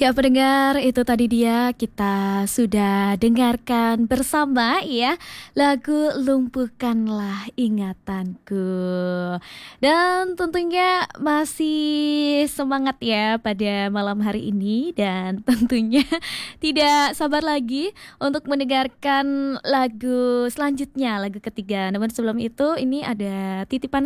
Ya pendengar, itu tadi dia kita sudah dengarkan bersama ya lagu Lumpuhkanlah Ingatanku. Dan tentunya masih semangat ya pada malam hari ini dan tentunya tidak sabar lagi untuk mendengarkan lagu selanjutnya, lagu ketiga. Namun sebelum itu ini ada titipan